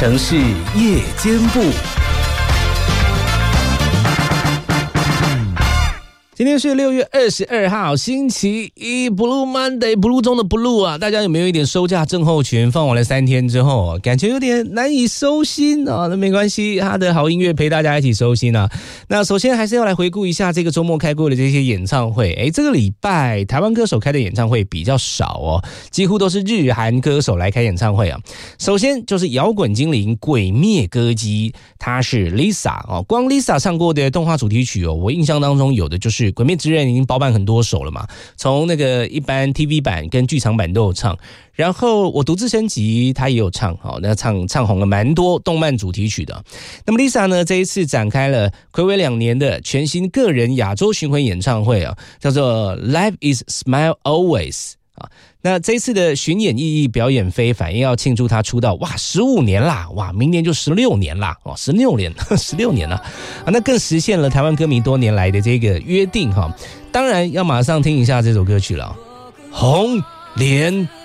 城市夜间部。今天是6月22号，星期一 ，Blue Monday，Blue 中的 Blue 啊，大家有没有一点收假症候群？放完了3天之后，感觉有点难以收心啊。那没关系，他的好音乐陪大家一起收心啊。那首先还是要来回顾一下这个周末开过的这些演唱会。这个礼拜台湾歌手开的演唱会比较少哦，几乎都是日韩歌手来开演唱会啊。首先就是摇滚精灵鬼灭歌姬，她是 Lisa 哦，光 Lisa 唱过的动画主题曲哦，我印象当中有的就是鬼灭之刃已经包办很多首了嘛，从那个一般 TV 版跟剧场版都有唱，然后我独自升级他也有唱，那唱红了蛮多动漫主题曲的。那么 Lisa 呢，这一次展开了睽违2年的全新个人亚洲巡回演唱会啊，叫做 Life is Smile Always 啊。那这一次的巡演意义表演非凡，要庆祝他出道哇15年啦，哇明年就16年啦，16年啦啊，那更实现了台湾歌迷多年来的这个约定哈。当然要马上听一下这首歌曲了，红莲